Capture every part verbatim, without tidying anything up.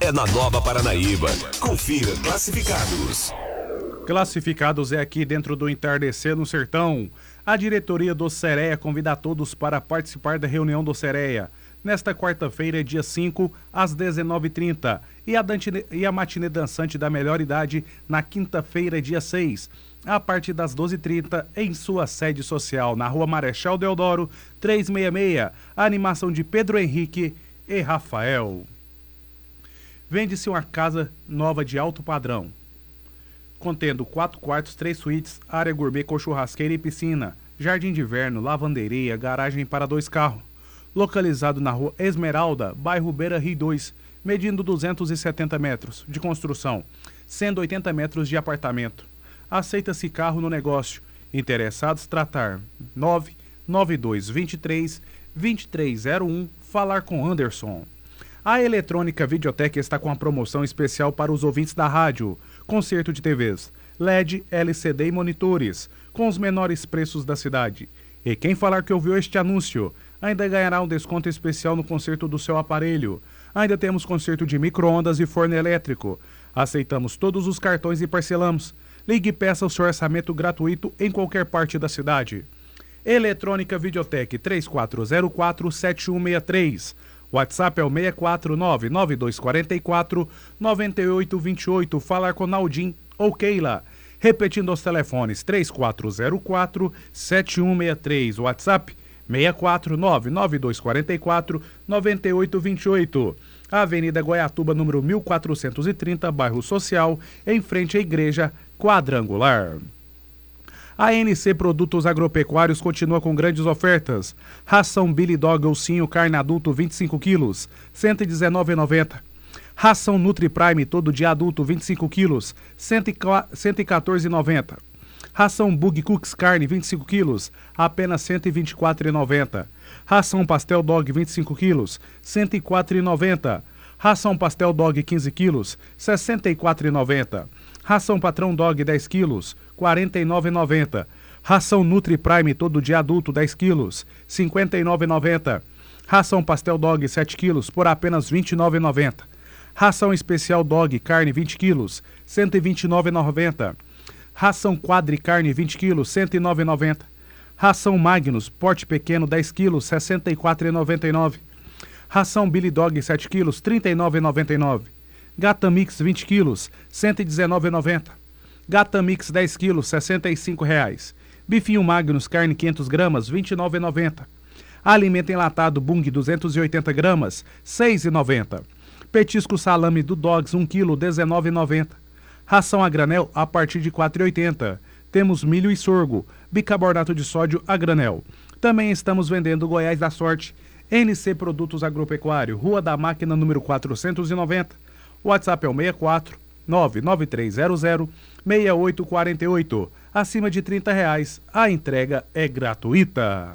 é na Nova Paranaíba. Confira classificados. Classificados é aqui dentro do Entardecer no Sertão. A diretoria do Sereia convida a todos para participar da reunião do Sereia. Nesta quarta-feira, dia cinco, às dezenove e trinta. E a, dantine, e a matinê dançante da melhor idade na quinta-feira, dia seis, a partir das doze e trinta, em sua sede social, na rua Marechal Deodoro, trezentos e sessenta e seis. A animação de Pedro Henrique e Rafael. Vende-se uma casa nova de alto padrão, contendo quatro quartos, três suítes, área gourmet com churrasqueira e piscina, jardim de inverno, lavanderia, garagem para dois carros. Localizado na rua Esmeralda, bairro Beira Rio dois, medindo duzentos e setenta metros de construção, sendo oitenta metros de apartamento. Aceita-se carro no negócio. Interessados tratar nove nove dois dois três dois três zero um, falar com Anderson. A Eletrônica Videoteca está com uma promoção especial para os ouvintes da rádio. Concerto de T Vs, L E D, L C D e monitores, com os menores preços da cidade. E quem falar que ouviu este anúncio, ainda ganhará um desconto especial no conserto do seu aparelho. Ainda temos conserto de micro-ondas e forno elétrico. Aceitamos todos os cartões e parcelamos. Ligue e peça o seu orçamento gratuito em qualquer parte da cidade. Eletrônica Videoteca três quatro zero quatro sete um seis três. WhatsApp é o seis quatro nove nove dois quatro quatro nove oito dois oito. Falar com Naldin ou Keila. Repetindo os telefones três quatro zero quatro sete um seis três. WhatsApp seis quatro nove nove dois quatro quatro nove oito dois oito. Avenida Goiatuba, número mil quatrocentos e trinta, bairro Social, em frente à Igreja Quadrangular. A N C Produtos Agropecuários continua com grandes ofertas. Ração Billy Dog Ursinho carne adulto vinte e cinco quilos, cento e dezenove reais e noventa centavos. Ração Nutri Prime todo dia adulto vinte e cinco quilos, cento e quatorze reais e noventa centavos. Ração Bug Cooks carne vinte e cinco quilos, apenas cento e vinte e quatro reais e noventa centavos. Ração Pastel Dog vinte e cinco quilos, cento e quatro reais e noventa centavos. Ração Pastel Dog quinze quilos, sessenta e quatro reais e noventa centavos. Ração Patrão Dog dez quilos, quarenta e nove reais e noventa centavos. Ração Nutri Prime todo dia adulto dez quilos, cinquenta e nove reais e noventa centavos. Ração Pastel Dog sete quilos por apenas vinte e nove reais e noventa centavos. Ração Especial Dog carne vinte quilos, cento e vinte e nove reais e noventa centavos. Ração Quadri carne vinte quilos, cento e nove reais e noventa centavos. Ração Magnus porte pequeno dez quilos, sessenta e quatro reais e noventa e nove centavos. Ração Billy Dog sete quilos, trinta e nove reais e noventa e nove centavos. Gata Mix vinte quilos, cento e dezenove reais e noventa centavos. Gata Mix dez quilos, sessenta e cinco reais. Bifinho Magnus carne quinhentas gramas, vinte e nove reais e noventa centavos. Alimento enlatado Bung duzentas e oitenta gramas, seis reais e noventa centavos. Petisco salame do Dogs um quilo, dezenove reais e noventa centavos. Ração a granel a partir de quatro reais e oitenta centavos. Temos milho e sorgo, bicarbonato de sódio a granel. Também estamos vendendo Goiás da Sorte. N C Produtos Agropecuário, Rua da Máquina, número quatrocentos e noventa. WhatsApp é o seis quatro nove nove três zero zero seis oito quatro oito. Acima de trinta reais, a entrega é gratuita.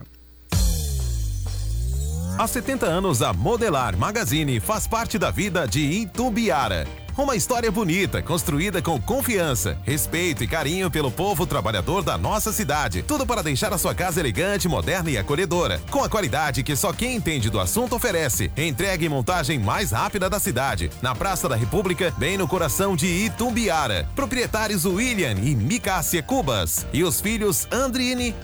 Há setenta anos, a Modelar Magazine faz parte da vida de Itumbiara. Uma história bonita, construída com confiança, respeito e carinho pelo povo trabalhador da nossa cidade. Tudo para deixar a sua casa elegante, moderna e acolhedora. Com a qualidade que só quem entende do assunto oferece. Entrega e montagem mais rápida da cidade. Na Praça da República, bem no coração de Itumbiara. Proprietários William e Micácia Cubas. E os filhos Andrine